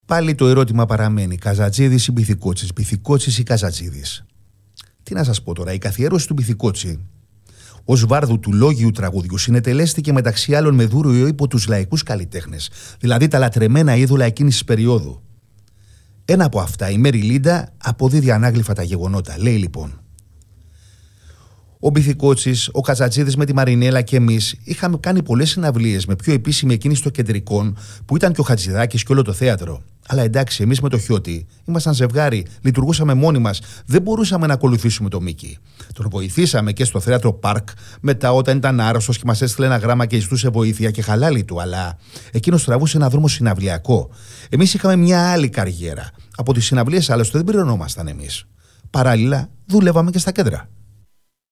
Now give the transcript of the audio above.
Πάλι το ερώτημα παραμένει. Καζατζίδης ή Μπιθικότσης, Μπιθικότσης ή Καζατζίδης. Τι να σας πω τώρα, η καθιέρωση του Μπιθικότση ως βάρδου του λόγιου τραγουδιού συνετελέστηκε μεταξύ άλλων με δούριο ύπο τους λαϊκούς καλλιτέχνες, δηλαδή τα λατρεμένα είδωλα εκείνης της περίοδου. Ένα από αυτά, η Μέρι Λίντα, αποδίδει ανάγλυφα τα γεγονότα. Λέει λοιπόν: ο Μπιθικότσης, ο Καζατζίδης με τη Μαρινέλα και εμείς είχαμε κάνει πολλές συναυλίες, με πιο επίσημη εκείνη στο Κεντρικόν, που ήταν και ο Χατζηδάκης και όλο το θέατρο. Αλλά εντάξει, εμείς με το Χιώτη ήμασταν ζευγάρι, λειτουργούσαμε μόνοι μας, δεν μπορούσαμε να ακολουθήσουμε το Μίκη. Τον βοηθήσαμε και στο θέατρο Πάρκ, μετά όταν ήταν άρρωστος και μας έστειλε ένα γράμμα και ζητούσε βοήθεια και χαλάλη του, αλλά εκείνος τραβούσε ένα δρόμο συναυλιακό. Εμείς είχαμε μια άλλη καριέρα. Από τις συναυλίες άλλωστε δεν πληρωνόμασταν εμείς. Παράλληλα, δούλευαμε και στα κέντρα.